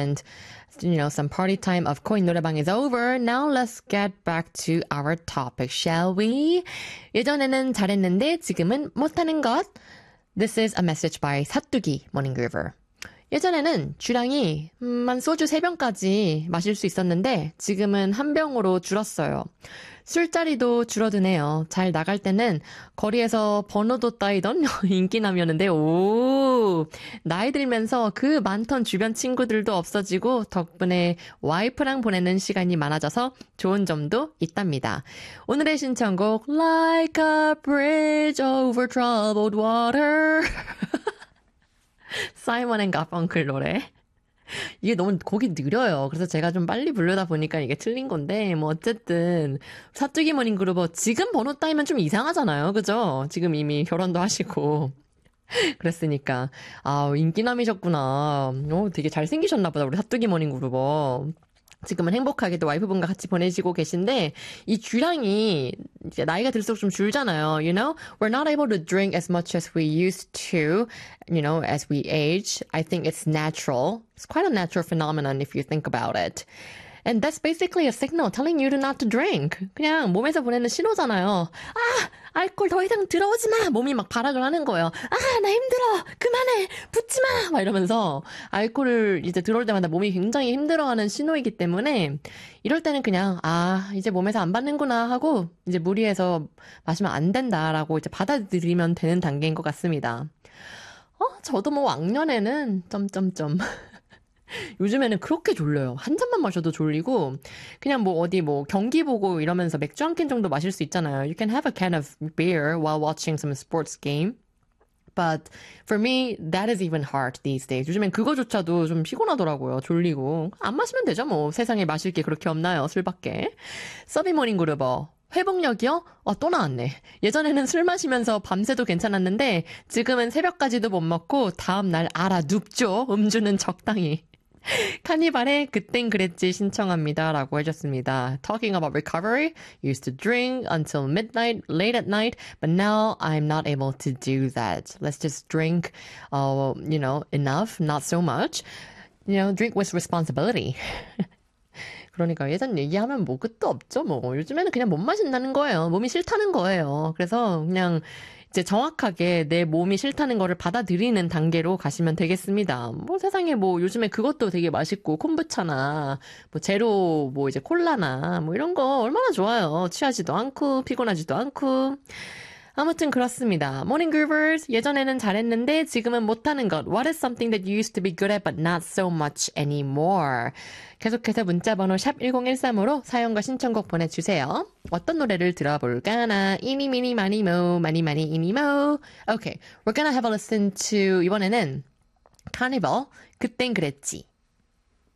and some party time of 코인 노래방 is over. Now let's get back to our topic, shall we? 예전에는 잘했는데 지금은 못하는 것. This is a message by 사뚜기 모닝그루버. 예전에는 주량이 한 소주 3병까지 마실 수 있었는데 지금은 1병으로 줄었어요. 술자리도 줄어드네요. 잘 나갈 때는 거리에서 번호도 따이던 인기남이었는데 나이 들면서 그 많던 주변 친구들도 없어지고 덕분에 와이프랑 보내는 시간이 많아져서 좋은 점도 있답니다. 오늘의 신청곡 Like a bridge over troubled water 사이먼 앤 가펑클 노래. 이게 너무 곡이 느려요. 그래서 제가 좀 빨리 부르다 보니까 이게 틀린 건데 뭐 어쨌든 사뚜기 모닝그루버 지금 번호 따이면 좀 이상하잖아요. 그죠? 지금 이미 결혼도 하시고 그랬으니까 인기남이셨구나. 되게 잘생기셨나 보다 우리 사뚜기 모닝그루버. 지금은 행복하게 또 와이프분과 같이 보내시고 계신데 이 주량이 이제 나이가 들수록 좀 줄잖아요. We're not able to drink as much as we used to, as we age. I think it's natural. It's quite a natural phenomenon if you think about it. And that's basically a signal telling you not to drink. 그냥 몸에서 보내는 신호잖아요. 알코올 더 이상 들어오지 마! 몸이 막 발악을 하는 거예요. 나 힘들어! 그만해! 붙지 마! 막 이러면서 알코올을 이제 들어올 때마다 몸이 굉장히 힘들어하는 신호이기 때문에 이럴 때는 그냥 이제 몸에서 안 받는구나 하고 이제 무리해서 마시면 안 된다라고 이제 받아들이면 되는 단계인 것 같습니다. 저도 뭐 왕년에는 요즘에는 그렇게 졸려요. 한 잔만 마셔도 졸리고 그냥 뭐 어디 뭐 경기 보고 이러면서 맥주 한 캔 정도 마실 수 있잖아요. You can have a can of beer while watching some sports game. But for me, that is even hard these days. 요즘엔 그거조차도 좀 피곤하더라고요. 졸리고. 안 마시면 되죠 뭐. 세상에 마실 게 그렇게 없나요. 술밖에. 서비모닝 그루버. 회복력이요? 또 나왔네. 예전에는 술 마시면서 밤새도 괜찮았는데 지금은 새벽까지도 못 먹고 다음날 눕죠. 음주는 적당히. 카니발의 그땐 그랬지 신청합니다 라고 해줬습니다. Talking about recovery, used to drink until midnight, late at night, but now I'm not able to do that. Let's just drink, enough, not so much. Drink with responsibility. 그러니까 예전 얘기하면 뭐 끝도 없죠 뭐. 요즘에는 그냥 못 마신다는 거예요. 몸이 싫다는 거예요. 그래서 그냥 이제 정확하게 내 몸이 싫다는 거를 받아들이는 단계로 가시면 되겠습니다. 뭐 세상에 뭐 요즘에 그것도 되게 맛있고 콤부차나 뭐 제로 뭐 이제 콜라나 뭐 이런 거 얼마나 좋아요. 취하지도 않고 피곤하지도 않고. 아무튼 그렇습니다. Morning Groovers, 예전에는 잘했는데 지금은 못하는 것. What is something that you used to be good at but not so much anymore? 계속해서 문자번호 샵 1013으로 사연과 신청곡 보내주세요. 어떤 노래를 들어볼까나? 이니 미니 마니 모 마니 마니 이니 모. Okay, we're gonna have a listen to 이번에는 Carnival, 그땐 그랬지.